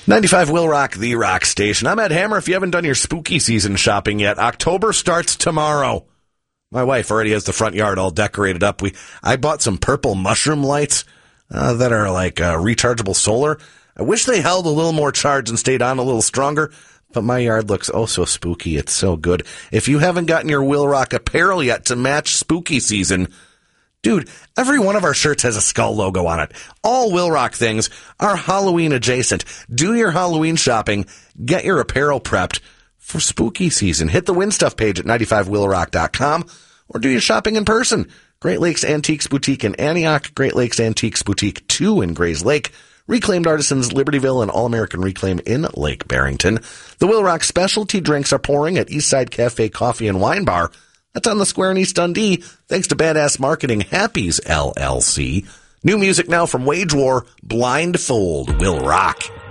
95 Will Rock, the rock station. I'm Ed Hammer. If you haven't done your spooky season shopping yet, October starts tomorrow. My wife already has the front yard all decorated up. I bought some purple mushroom lights that are like rechargeable solar. I wish they held a little more charge and stayed on a little stronger, but my yard looks oh so spooky. It's so good. If you haven't gotten your Will Rock apparel yet to match spooky season, dude, every one of our shirts has a skull logo on it. All Will Rock things are Halloween adjacent. Do your Halloween shopping. Get your apparel prepped for spooky season. Hit the Win Stuff page at 95willrock.com or do your shopping in person. Great Lakes Antiques Boutique in Antioch, Great Lakes Antiques Boutique 2 in Grays Lake, Reclaimed Artisans Libertyville, and All-American Reclaim in Lake Barrington. The Will Rock specialty drinks are pouring at Eastside Cafe Coffee and Wine Bar. That's on the square in East Dundee, thanks to Badass Marketing Happy's LLC. New music now from Wage War, Blindfold, Will Rock.